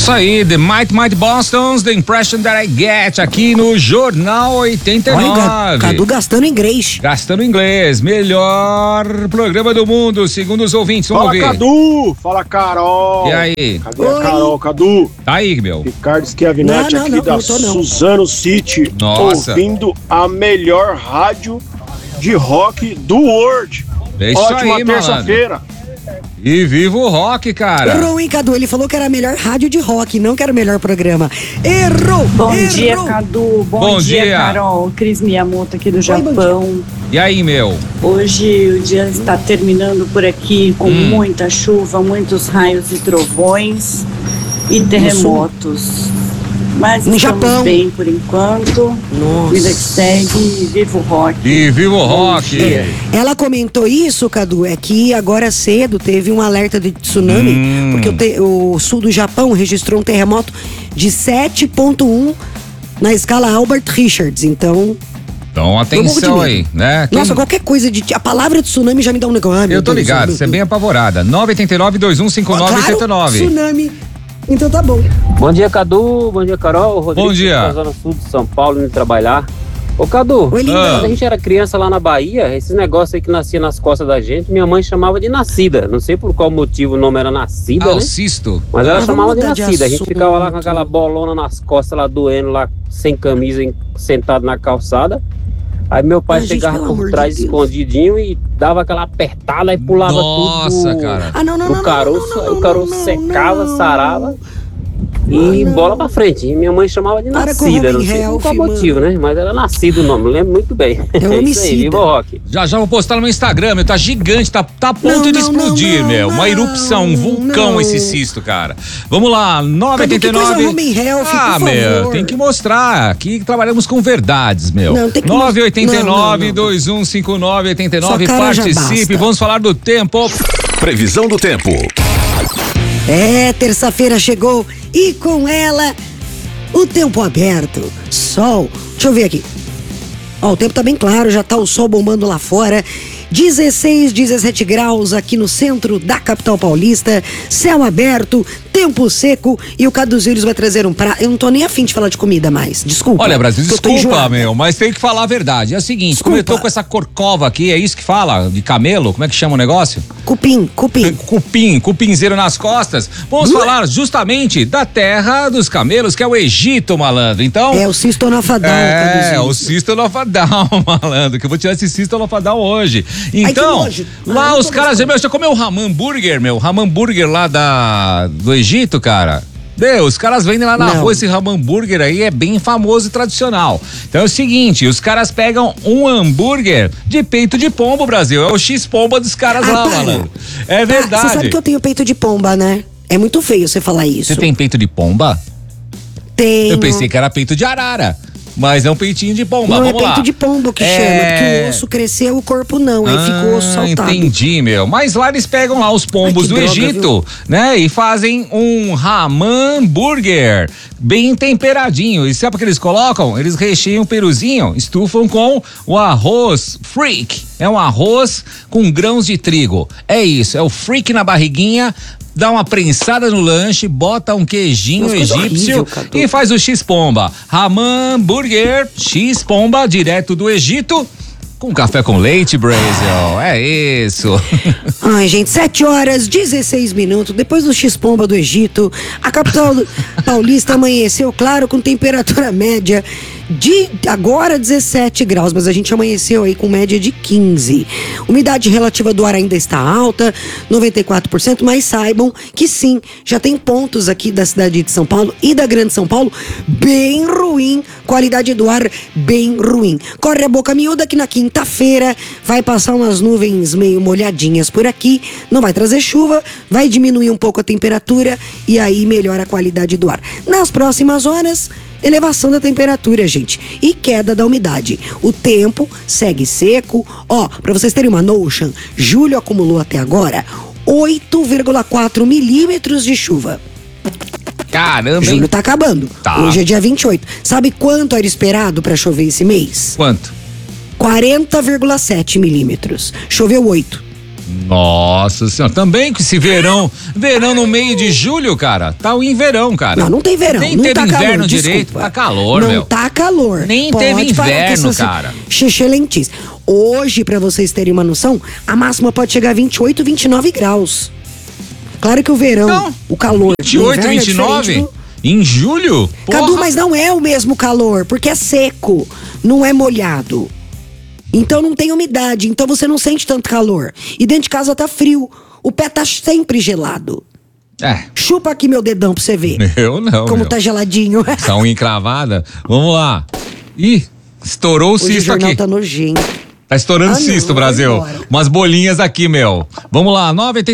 Isso aí, The Mighty Bostons, The Impression That I Get, aqui no Jornal 89. Olha, Cadu gastando inglês. Gastando inglês, melhor programa do mundo, segundo os ouvintes. Vamos Fala, ver. Cadu! Fala, Carol! E aí? Cadê a Carol, Cadu? Tá aí, meu. Ricardo Schiavinetti aqui da Suzano City. Nossa. Ouvindo a melhor rádio de rock do World. É isso Ótima aí, terça-feira. E viva o rock, cara. Errou, hein, Cadu? Ele falou que era a melhor rádio de rock, não que era o melhor programa. Errou! Bom dia, Cadu. Bom dia, Carol. Cris Miyamoto aqui do Japão. E aí, meu? Hoje o dia está terminando por aqui com muita chuva, muitos raios e trovões e terremotos. Mas no estamos Japão. bem por enquanto. Vida que segue, viva o rock. E viva o rock. Ela comentou isso, Cadu, é que agora cedo teve um alerta de tsunami, porque o sul do Japão registrou um terremoto de 7,1 na escala Albert Richards, então atenção aí, né? Nossa, qualquer coisa a palavra tsunami já me dá um negócio. Eu tô ligado, você é bem apavorada. 989-2159-89. Claro, tsunami. Então tá bom. Bom dia, Cadu. Bom dia, Carol. Rodrigo, bom dia. Da Zona Sul de São Paulo, indo trabalhar. Ô, Cadu, quando a gente era criança lá na Bahia, esses negócios aí que nascia nas costas da gente, minha mãe chamava de nascida. Não sei por qual motivo o nome era nascida, né? O cisto. Mas ela chamava de nascida. A gente ficava lá com aquela bolona nas costas, lá doendo, lá sem camisa, sentado na calçada. Aí meu pai chegava por trás escondidinho e dava aquela apertada e pulava tudo cara. no caroço. Aí o caroço secava, sarava e bola pra frente. E minha mãe chamava de nascida, não sei por qual motivo, né? Mas era nascido o nome, lembro muito bem. É isso aí, viva o rock. Já vou postar no meu Instagram, meu, tá gigante, tá a ponto de explodir, meu. Uma erupção, um vulcão esse cisto, cara. Vamos lá, 989. Meu, tem que mostrar. Aqui trabalhamos com verdades, meu. 989-2159-89. Participe, vamos falar do tempo. Previsão do tempo. Terça-feira chegou e com ela o tempo aberto, sol. Deixa eu ver aqui. O tempo tá bem claro, já tá o sol bombando lá fora. 16, 17 graus aqui no centro da capital paulista, céu aberto, tempo seco e o Caduzeiros vai trazer um prato. Eu não tô nem afim de falar de comida mais, desculpa. Olha, Brasil, desculpa, meu, mas tem que falar a verdade. É o seguinte, como eu tô com essa corcova aqui, é isso que fala? De camelo? Como é que chama o negócio? Cupinzeiro nas costas. Vamos falar justamente da terra dos camelos, que é o Egito, malandro. Então... É o Cistonofadal. O Cistonofadal, malandro, que eu vou tirar esse Cistonofadal hoje. Então, lá os caras, meu, você comeu o Haman Burger, meu? Haman Burger lá do Egito, cara? Meu, os caras vendem lá na rua esse hambúrguer aí, é bem famoso e tradicional. Então é o seguinte, os caras pegam um hambúrguer de peito de pombo, Brasil. É o X-pomba dos caras lá, malandro. É verdade. Você sabe que eu tenho peito de pomba, né? É muito feio você falar isso. Você tem peito de pomba? Tenho. Eu pensei que era peito de arara. Mas é um peitinho de pomba, não, vamos lá. É peito de pombo que chama, porque o osso cresceu, o corpo não, aí fica o osso saltado. Entendi, meu. Mas lá eles pegam lá os pombos do Egito, né? E fazem um Haman Burger bem temperadinho. E sabe o que eles colocam? Eles recheiam o peruzinho, estufam com o arroz freak. É um arroz com grãos de trigo. É isso, é o freak na barriguinha. Dá uma prensada no lanche, bota um queijinho egípcio e faz o X-pomba. Haman Burger, X-pomba, direto do Egito, com café com leite, Brasil. É isso. Ai, gente, 7h16. Depois do X-pomba do Egito, a capital paulista amanheceu, claro, com temperatura média de agora 17 graus, mas a gente amanheceu aí com média de 15. Umidade relativa do ar ainda está alta, 94%, mas saibam que sim, já tem pontos aqui da cidade de São Paulo e da Grande São Paulo bem ruim, qualidade do ar bem ruim. Corre a boca miúda que na quinta-feira vai passar umas nuvens meio molhadinhas por aqui, não vai trazer chuva, vai diminuir um pouco a temperatura e aí melhora a qualidade do ar. Nas próximas horas, elevação da temperatura, gente, e queda da umidade. O tempo segue seco. Pra vocês terem uma notion, julho acumulou até agora 8,4 milímetros de chuva. Caramba, hein? Julho tá acabando. Hoje é dia 28. Sabe quanto era esperado pra chover esse mês? Quanto? 40,7 milímetros. Choveu 8. Nossa senhora, também com esse verão no meio de julho, cara, tá em verão, cara. Não tem verão, nem não teve tá inverno calor, direito, desculpa. tá calor, não meu. Não tá calor. Nem Pode teve inverno, essa cara. Xixelentice. Hoje, pra vocês terem uma noção, a máxima pode chegar a 28, 29 graus. Claro que o verão, Não, o calor. 28, 29? Em julho? Cadu, Porra. mas não é o mesmo calor, porque é seco, não é molhado. Então não tem umidade, então você não sente tanto calor. E dentro de casa tá frio, o pé tá sempre gelado. Chupa aqui meu dedão pra você ver. Eu não, como meu. tá geladinho. Essa unha encravada. Vamos lá. Ih, estourou o Hoje cisto o jornal aqui. tá nojento. Tá estourando cisto, não, Brasil. vai embora. Umas bolinhas aqui, meu. Vamos lá,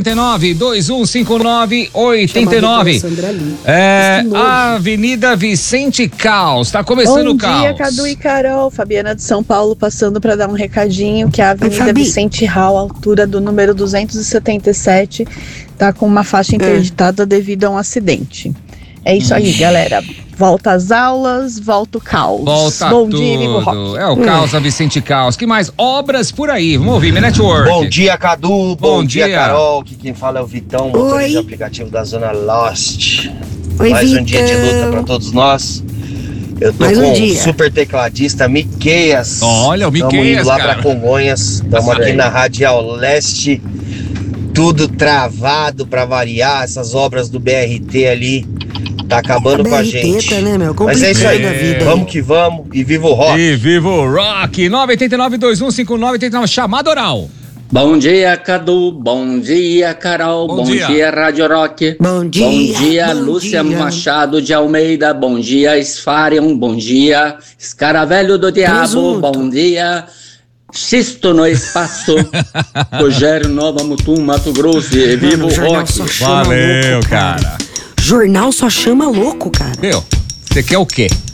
989-2159-89. Avenida Vicente Caos. Tá começando o caos. Bom dia, Cadu e Carol. Fabiana de São Paulo passando para dar um recadinho que a Avenida Vicente Hall, altura do número 277, tá com uma faixa interditada devido a um acidente. É isso aí, galera. Volta às aulas, volta o caos. Volta Bom tudo. dia, Vivo Rock. É o caos, a Vicente Caos. Que mais? Obras por aí. Vamos ouvir, minha network. Bom dia, Cadu. Bom dia, dia, Carol. Aqui quem fala é o Vitão, motorista do aplicativo da Zona Lost. Oi, mais Vitão. um dia de luta pra todos nós. Eu tô Mais um com dia. o super tecladista Miqueias. Olha, o Estamos Miqueias, indo lá cara. pra Congonhas. Estamos aqui na Radial Leste. Tudo travado pra variar. Essas obras do BRT ali tá acabando com a gente. Tá, né, meu? Mas é isso aí. Complicando a vida. Vamos que vamos. E viva o rock. E viva o rock. 989-2159-89. Chamada oral. Bom dia, Cadu. Bom dia, Carol. Bom dia, Rádio Rock. Bom dia. Bom dia, bom Lúcia dia. Machado de Almeida. Bom dia, Esfarion. Bom dia, Escaravelho do Diabo. junto. Bom dia, Xisto no Espaço. Rogério Nova Mutum, Mato Grosso. E viva o jornal rock. só chama Valeu, louco, cara. Jornal só chama louco, cara. Meu, você quer o quê?